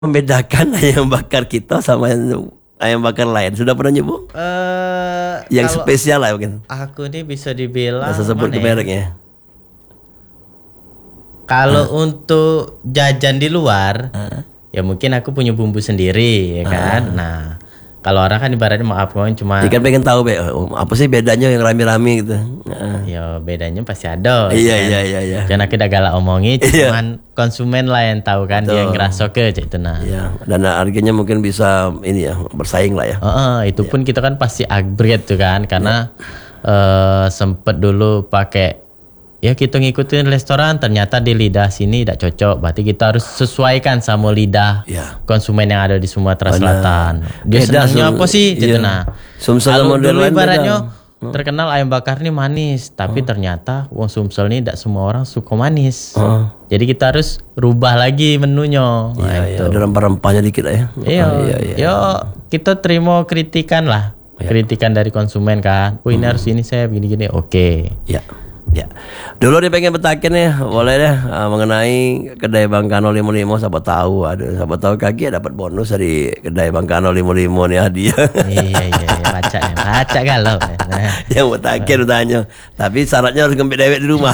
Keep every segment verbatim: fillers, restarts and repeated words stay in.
membedakan ayam bakar kita sama yang ayam bakar lain? Sudah pernah nyoba? Eh, Yang kalau spesial lah mungkin. aku ini bisa dibilang Nggak usah sebut mana ke ya? mereknya. Kalau untuk jajan di luar, ya mungkin aku punya bumbu sendiri, ya kan. Nah, kalau orang kan ibaratnya maaf kan cuma Ikan pengen tahu be, oh, apa sih bedanya yang rame-rame gitu? Heeh. ya bedanya pasti ada. Iya kan? iya iya iya. Jangan aku udah galak omongi, Iya. cuman konsumen lah yang tahu kan dia Betul. ngerasa ke cek itu nah. Iya, dan harganya mungkin bisa ini ya bersaing lah ya. Heeh, itu pun kita kan pasti upgrade tuh kan karena eh, sempet dulu pakai ya kita ngikutin restoran ternyata di lidah sini tidak cocok berarti kita harus sesuaikan sama lidah Iya. konsumen yang ada di Sumatera Benar. Selatan. Dia Beda, senangnya Sum. apa sih? Iya. Gitu nah. Sumsel Kalau model dulu lain ibaratnya beda. terkenal ayam bakar ini manis, tapi ternyata wong Sumsel ini tidak semua orang suka manis. Oh. Jadi kita harus rubah lagi menunya. Nah, Iya, itu. iya, ada rempah-rempahnya dikit lah ya. Iya, Oh, iya, iya. yo kita terima kritikan lah, kritikan dari konsumen kan. Oh ini harus ini saya begini-gini, oke. Ya, ya. Dulu dia pengen betakin ya, boleh deh uh, mengenai kedai Bang Kano lima lima. Siapa tahu, ada siapa tahu kaki dapat bonus dari kedai Bang Kano lima lima nih hadiah. iya iya iya baca nih, baca galau. Nah. Yang betakin tanya, tapi syaratnya harus ngembik dewek di rumah.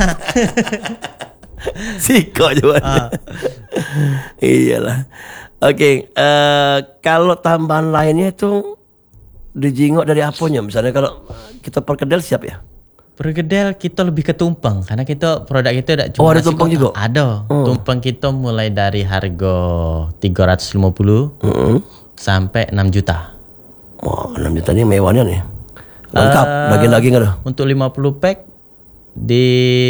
Siko juga. Ah. Iyalah. Oke, eh, kalau tambahan lainnya itu dijingok dari apanya? Misalnya kalau kita perkedel siap ya? Pergedel kita lebih ke tumpeng karena kita produk kita tidak cuma Oh, ada nasi tumpeng kotak. juga? Ada. Tumpeng kita mulai dari harga tiga ratus lima puluh Heeh. sampai enam juta. Wah, enam juta ini mewahnya nih. Lengkap, daging-daging ada. Untuk lima puluh pack di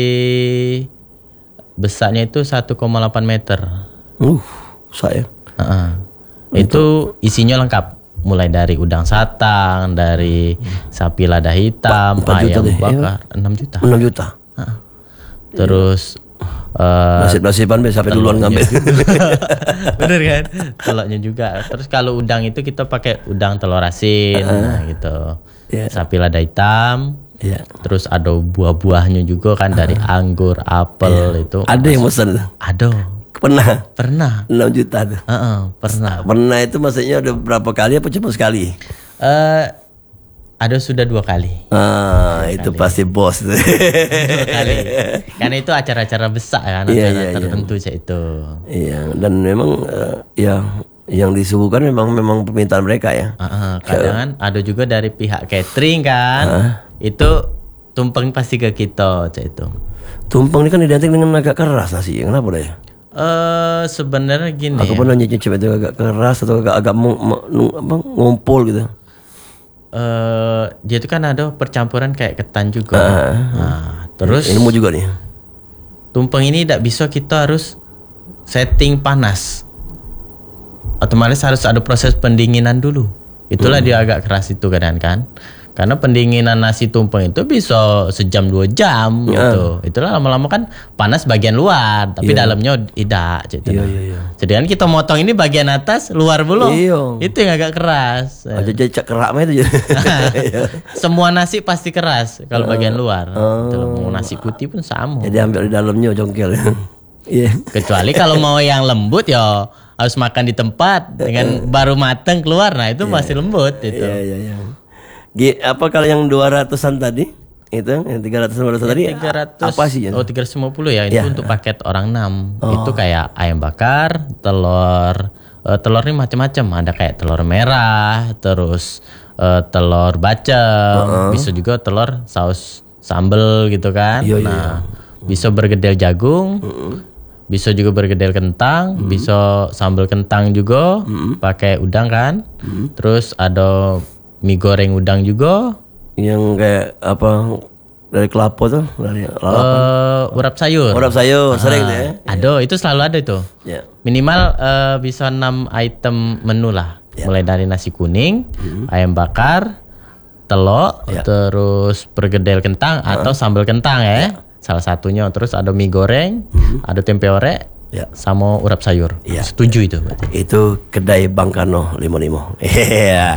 besarnya itu satu koma delapan meter. Uh, saya. Heeh. Itu isinya lengkap. Mulai dari udang satang, dari sapi lada hitam, empat juta ayam deh, bakar, enam juta. enam juta. Heeh. Terus eh, Nasib-nasiban be sampai duluan ngambil. bener kan? Telurnya juga. Terus kalau udang itu kita pakai udang telur asin, nah gitu. Iya. Sapi lada hitam. Iya. Terus ada buah-buahnya juga kan dari anggur, apel itu. Ada yang pesan tuh. Ada. Pernah Pernah. enam juta tuh. Heeh, pernah. Pernah itu maksudnya udah berapa kali apa cuma sekali? Eh ada sudah dua kali. Ah, itu pasti bos. Dua kali. Karena itu acara-acara besar kan, Iya, acara iya, iya. tertentu cak itu. Iya, dan memang eh, ya yang disuguhkan memang memang permintaan mereka ya. Heeh, kadang kan ada juga dari pihak catering kan. Itu tumpeng pasti ke kita cak itu. Tumpeng ini kan identik dengan agak keras nasi. Kenapa deh? Eh sebenarnya gini. Aku ya. pernah nyicip itu agak keras atau agak agak meng- meng- nu- apa, ngumpul gitu. Eh dia itu kan ada percampuran kayak ketan juga. Nah, terus Ilmu juga nih. tumpeng ini tidak bisa kita harus setting panas. Otomatis harus ada proses pendinginan dulu. Itulah dia agak keras itu kadang kan. Karena pendinginan nasi tumpeng itu bisa sejam dua jam gitu. Itulah lama-lama kan panas bagian luar, tapi dalamnya tidak. Gitu. Iya, iya, iya. Jadi kan kita motong ini bagian atas, luar belum. Iya. Itu yang agak keras. Aja cek kerak mah itu. Semua nasi pasti keras kalau bagian luar. Gitu loh. Mau nasi putih pun sama. Jadi ambil di dalamnya jongkel. Iya. Kecuali kalau mau yang lembut ya harus makan di tempat dengan baru mateng keluar. Nah itu masih lembut itu. Iya, iya, iya. Gi- apa kalau yang dua ratusan tadi? Itu yang tiga ratus lima ratus tadi tiga ratus apa sih ya? Oh tiga ratus lima puluh ya itu Ya. untuk paket orang enam. Itu kayak ayam bakar, telur eh, telur ini macam-macam. Ada kayak telur merah, terus eh, telur bacem, bisa juga telur saus sambel gitu kan. Iya, iya. Nah, bisa bergedel jagung. Bisa juga bergedel kentang, bisa sambal kentang juga, pakai udang kan. Terus ada mie goreng udang juga. Yang kayak apa dari kelapa tuh, dari lalap. Eh, urap sayur. Urap sayur sering tuh ya. Ada, itu selalu ada itu. Ya. Minimal eh, bisa enam item menu lah. Mulai dari nasi kuning, ayam bakar, telur, terus pergedel kentang atau sambal kentang ya. Salah satunya. Terus ada mie goreng, ada tempe orek, Ya. sama urap sayur. Ya. Setuju itu berarti. Itu kedai Bang Kano lima lima. Iya.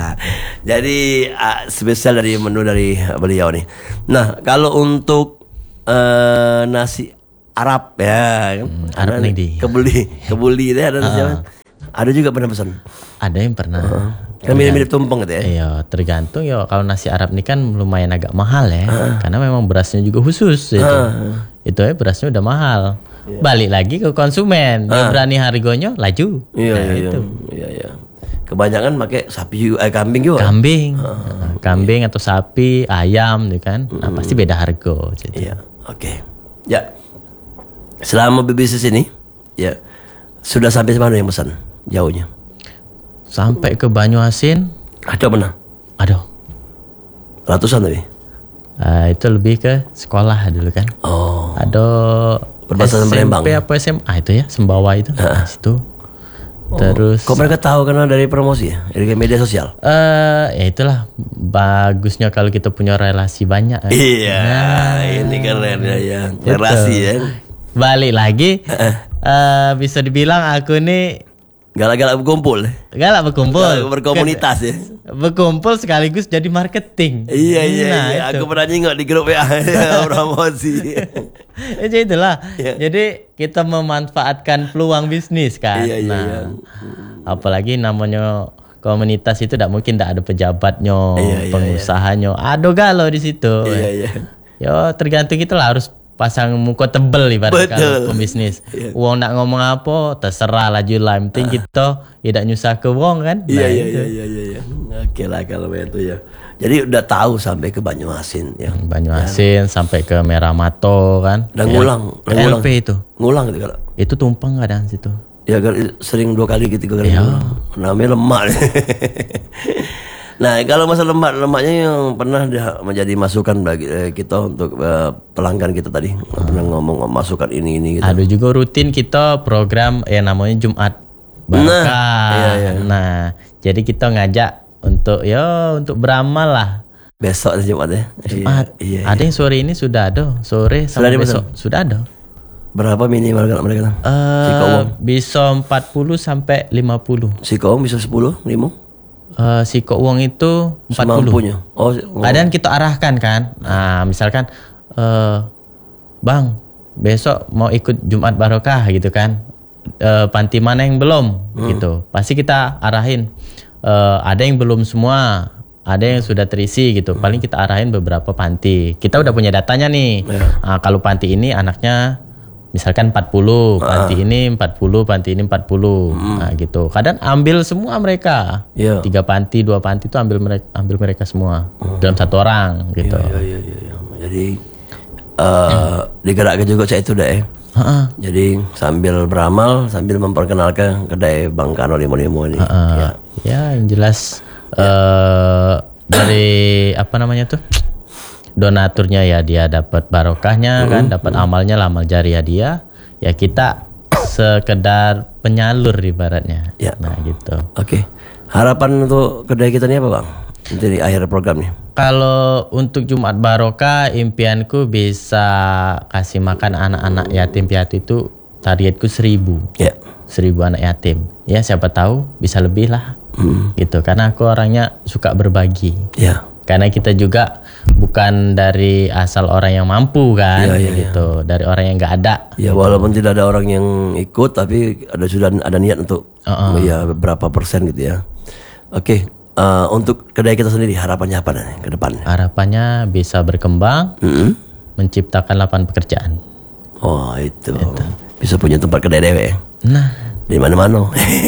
Jadi ah, spesial dari menu dari beliau nih. Nah, kalau untuk eh, nasi Arab ya kan. Hmm, Arab nih di. Kebuli, kebuli itu ada uh. Ada juga pernah pesan. Ada yang pernah. Uh. Kan mirip-mirip tumpeng gitu ya. Iya, tergantung ya. Kalau nasi Arab ini kan lumayan agak mahal ya. Uh. Karena memang berasnya juga khusus itu. Uh. Itu ya berasnya udah mahal. Yeah. Balik lagi ke konsumen. Dia uh. berani harganya laju. Iya, nah, iya, itu. Iya, iya. Kebanyakan pakai sapi eh kambing juga. Kambing. Uh. Nah, kambing atau sapi, ayam gitu kan. Nah, hmm. pasti beda harga gitu. Iya, oke. Okay. Ya. Selama berbisnis ini, ya sudah sampai mana yang pesan jauhnya? Sampai ke Banyuasin. Ada pernah? Ada. Ratusan tapi? Uh, itu lebih ke sekolah dulu kan. Oh. Ada perbatasan Palembang. S M P apa S M A itu ya, Sembawa itu. Uh. Nah, situ. Oh. Terus. Kok mereka tahu karena dari promosi ya, dari media sosial? Eh, uh, ya itulah bagusnya kalau kita punya relasi banyak. Kan? Iya. Nah, ini keren ya, ya. Relasi ya. Balik lagi, uh, bisa dibilang aku nih galak-galak berkumpul. Galak berkumpul. Galak berkomunitas ya. Berkumpul sekaligus jadi marketing. Iya iya. Nah, iya. Aku pernah nyingok di grup ya promosi. Jadi itulah. Ya. Jadi kita memanfaatkan peluang bisnis kan. Iya iya. Nah, iya. Apalagi namanya komunitas itu tidak mungkin tidak ada pejabatnya, iya, iya, pengusahanya. Iya. Ada galau di situ. Iya iya. Yo tergantung kita lah harus pasang muka tebel ibarat kalau pembisnis. Yeah. Wong nak ngomong apa terserah lah lah. Yang penting uh. kita tidak nyusah ke wong kan. Iya iya iya iya iya. Oke lah kalau itu ya. Jadi udah tahu sampai ke Banyuasin ya. Banyuasin ya. Sampai ke Merah Mato kan. Dan ngulang, ke L P itu. Ngulang gitu kalau. Itu tumpeng kadang situ. Ya sering dua kali tiga kali. Ya. Namanya lemak. Nah, kalau masalah lemak, lemaknya yang pernah menjadi masukan bagi eh, kita untuk uh, pelanggan kita tadi hmm. pernah ngomong masukan ini ini. Gitu. Ada juga rutin kita program yang namanya Jumat Barokah. Nah, iya, iya. Nah, jadi kita ngajak untuk ya untuk beramal lah. Besok Jumat ya. Jumat. Iya, iya, ada yang sore ini sudah ada, sore sampai besok betul? Sudah ada. Berapa minimal kalau mereka? Uh, bisa empat puluh sampai lima puluh. Siko bisa sepuluh, lima. Uh, si kok uang itu empat puluh. Oh, oh. Kadang kita arahkan kan. Nah, misalkan uh, Bang, besok mau ikut Jumat Barokah gitu kan. Uh, panti mana yang belum hmm. gitu. Pasti kita arahin. Uh, ada yang belum semua, ada yang sudah terisi gitu. Paling kita arahin beberapa panti. Kita udah punya datanya nih. Yeah. Nah, kalau panti ini anaknya misalkan empat puluh, panti uh. ini empat puluh, panti ini empat puluh. Hmm. Nah, gitu. Kadang ambil semua mereka. Yeah. Tiga panti, dua panti itu ambil mereka ambil mereka semua hmm. dalam satu orang gitu. Iya iya iya iya. Jadi uh, hmm. digerakkan juga saya itu dah ya. Uh-uh. Jadi sambil beramal, sambil memperkenalkan kedai Bang Kano Limo Limo ini. Uh-uh. Ya. Ya, yang jelas ya. Uh, dari apa namanya tuh? Donaturnya ya dia dapat barokahnya uh, kan, dapat uh. amalnya lah, amal jariah dia. Ya kita sekedar penyalur ibaratnya. Ya. Nah gitu. Oke. Okay. Harapan untuk kedai kita ini apa Bang? Jadi akhir program nih. Kalau untuk Jumat Barokah, impianku bisa kasih makan anak-anak yatim piatu itu targetku seribu. Ya. Seribu anak yatim. Ya siapa tahu bisa lebih lah. Hmm. Gitu. Karena aku orangnya suka berbagi. Ya. Karena kita juga bukan dari asal orang yang mampu kan, ya, ya, gitu. Ya. Dari orang yang nggak ada. Ya gitu. Walaupun tidak ada orang yang ikut, tapi ada sudah ada niat untuk uh-uh. ya beberapa persen gitu ya. Oke, uh, untuk kedai kita sendiri harapannya apa nih ke depan? Harapannya bisa berkembang, mm-hmm. menciptakan lapangan pekerjaan. Oh itu, itu. Bisa punya tempat kedai dewe. Nah. Di mana-mana.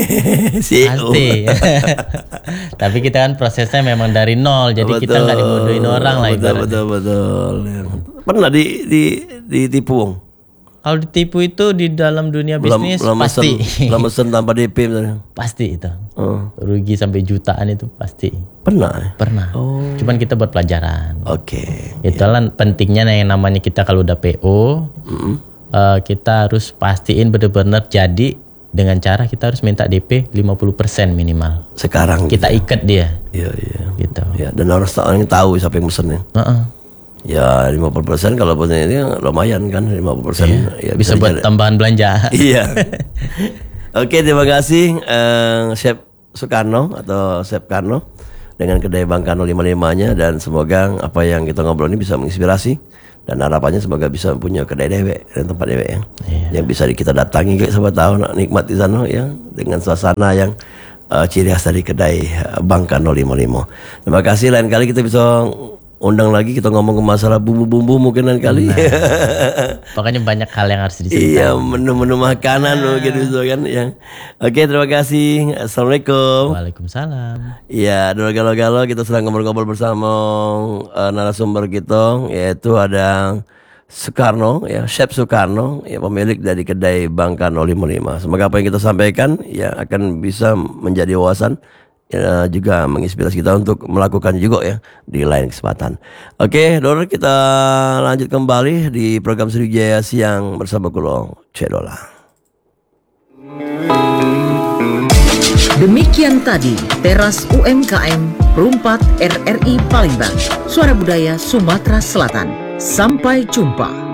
Pasti. Tapi kita kan prosesnya memang dari nol, jadi betul, kita nggak dibodohin orang lah ibaratnya. Betul betul betul. Pernah di di ditipu Wong? Kalau ditipu itu di dalam dunia bisnis Lam, pasti. Lamesan tanpa D P misalnya. Pasti itu. Oh. Rugi sampai jutaan itu pasti. Pernah. Pernah. Oh. Cuman kita buat pelajaran. Oke. Okay. Itulah yeah. pentingnya yang namanya kita kalau udah P O, mm-hmm. uh, kita harus pastiin benar-benar jadi. Dengan cara kita harus minta D P lima puluh persen minimal. Sekarang kita gitu. Ikat dia. Iya iya. Gitu. Ya, dan orang orang tahu siapa yang pesennya. Uh-uh. Ya lima puluh persen kalau pesennya ini lumayan kan lima puluh persen. Iya. Ya, bisa, bisa buat jadi tambahan belanja. Iya. Oke, terima kasih uh, Chef Soekarno atau Chef Karno dengan kedai Bang Kano lima puluh lima-nya, dan semoga apa yang kita ngobrol ini bisa menginspirasi Dan harapannya semoga bisa punya kedai dewek dan tempat dewek yang Iya. yang bisa kita datangi kayak siapa tahu nak nikmat di sana ya dengan suasana yang uh, ciri khas dari kedai uh, Bangka nol lima lima. Terima kasih, lain kali kita bisa undang lagi, kita ngomong ke masalah bumbu-bumbu mungkin lain kali. Pokoknya banyak hal yang harus diceritakan. Iya, menu-menu makanan mungkin gitu kan yang. Oke, terima kasih. Assalamualaikum. Waalaikumsalam. Iya, dulu galau-galau kita sedang ngobrol-ngobrol bersama uh, narasumber kita, yaitu ada Soekarno, ya, Chef Soekarno, ya, pemilik dari kedai Bangka nol lima lima. Semoga apa yang kita sampaikan ya akan bisa menjadi wawasan, ya, juga menginspirasi kita untuk melakukan juga ya di lain kesempatan. Oke, Dor, kita lanjut kembali di program Sriwijaya Siang bersama Kulo Cedola. Demikian tadi Teras U M K M Perumpat R R I Palembang, Suara Budaya Sumatera Selatan. Sampai jumpa.